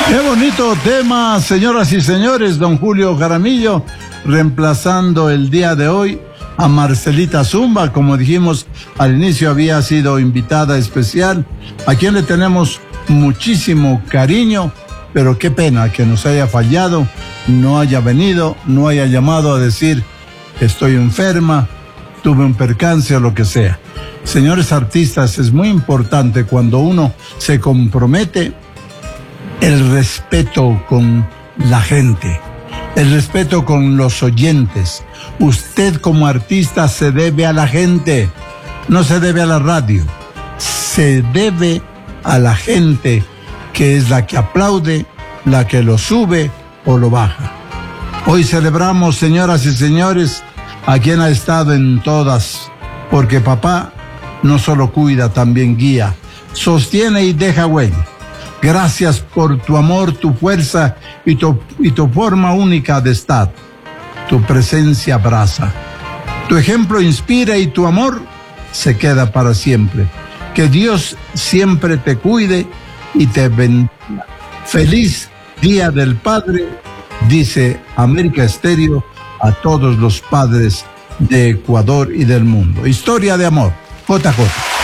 Qué bonito tema, señoras y señores. Don Julio Jaramillo reemplazando el día de hoy a Marcelita Zumba. Como dijimos al inicio, había sido invitada especial, a quien le tenemos muchísimo cariño, pero qué pena que nos haya fallado, no haya venido, no haya llamado a decir estoy enferma, tuve un percance o lo que sea. Señores artistas, es muy importante cuando uno se compromete el respeto con la gente, el respeto con los oyentes. Usted como artista se debe a la gente, no se debe a la radio, se debe a la gente, que es la que aplaude, la que lo sube o lo baja. Hoy celebramos, señoras y señores, a quien ha estado en todas, porque papá no solo cuida, también guía, sostiene y deja huella. Gracias por tu amor, tu fuerza y tu forma única de estar. Tu presencia abraza. Tu ejemplo inspira y tu amor se queda para siempre. Que Dios siempre te cuide y te bendiga. Feliz Día del Padre, dice América Estéreo a todos los padres de Ecuador y del mundo. Historia de amor. JJ.